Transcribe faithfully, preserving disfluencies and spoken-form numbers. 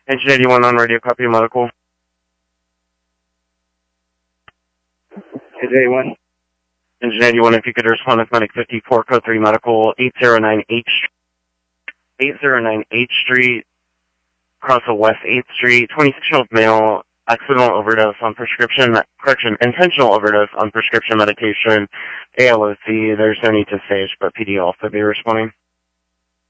Engine eighty-one on radio, copy medical. Engine eighty-one. Engine eighty-one, if you could respond with Medic fifty-four, code three medical, eight oh nine H, eight oh nine H Street, across the West eighth Street, twenty-six-year-old male, accidental overdose on prescription, correction, intentional overdose on prescription medication, A L O C. There's no need to stage, but P D will also be responding.